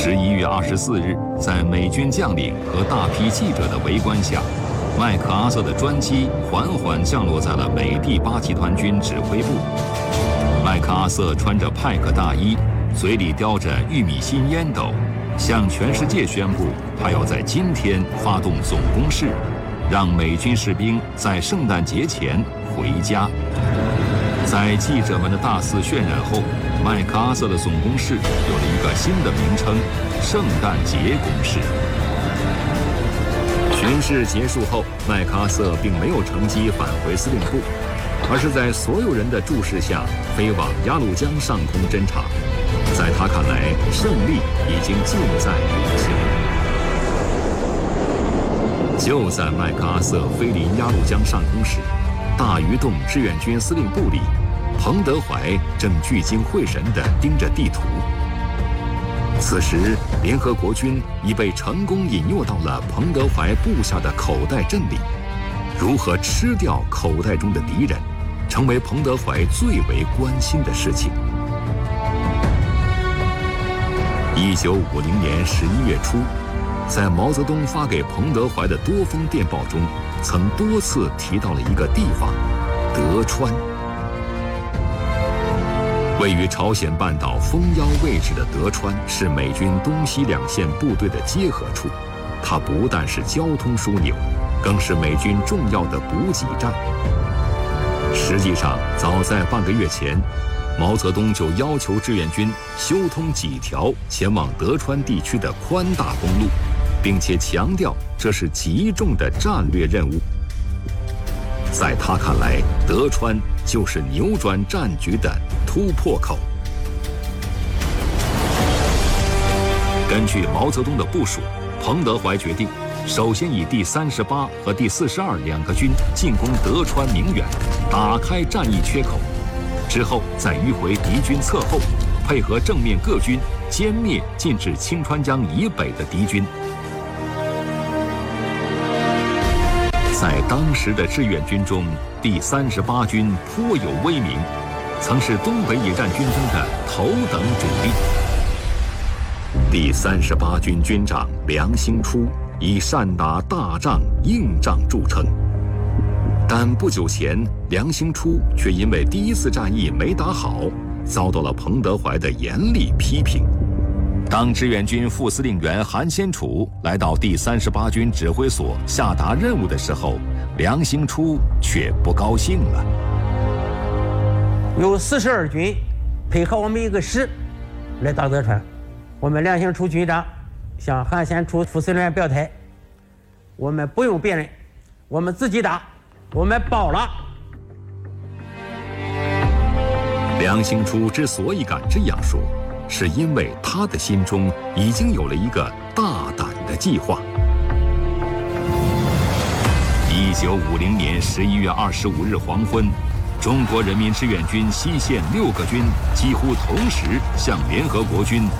11月24日，在美军将领和大批记者的围观下，麦克阿瑟的专机缓缓降落在了美第8集团军指挥部。麦克阿瑟穿着派克大衣，嘴里叼着玉米芯烟斗，向全世界宣布，他要在今天发动总攻势，让美军士兵在圣诞节前回家。在记者们的大肆渲染后，麦克阿瑟的总攻势有了一个新的名称——圣诞节攻势。巡视结束后，麦克阿瑟并没有乘机返回司令部，而是在所有人的注视下飞往鸭绿江上空侦察。在他看来，胜利已经近在眼前。就在麦克阿瑟飞临鸭绿江上空时，大鱼洞志愿军司令部里，彭德怀正聚精会神地盯着地图。此时，联合国军已被成功引诱到了彭德怀布下的口袋阵里。如何吃掉口袋中的敌人，成为彭德怀最为关心的事情。1950年11月初，在毛泽东发给彭德怀的多封电报中，曾多次提到了一个地方——德川。位于朝鲜半岛丰腰位置的德川是美军东西两线部队的结合处，它不但是交通枢纽，更是美军重要的补给站。实际上，早在半个月前，毛泽东就要求志愿军修通几条前往德川地区的宽大公路，并且强调这是极重的战略任务。在他看来，德川就是扭转战局的突破口。根据毛泽东的部署，彭德怀决定首先以第38和第42两个军进攻德川明远，打开战役缺口，之后再迂回敌军侧后，配合正面各军歼灭进至清川江以北的敌军。在当时的志愿军中，第38军颇有威名，曾是东北野战军中的头等主力。第38军军长梁兴初以善打大仗、硬仗著称，但不久前，梁兴初却因为第一次战役没打好，遭到了彭德怀的严厉批评。当志愿军副司令员韩先楚来到第38军指挥所下达任务的时候，梁兴初却不高兴了。 有42军配合我们一个师来打德川，我们梁兴初军长向韩先楚副司令员表态：我们不用别人，我们自己打，我们包了。 梁兴初之所以敢这样说，是因为他的心中已经有了一个大胆的计划。1950年11月25日黄昏，中国人民志愿军西线6个军几乎同时向联合国军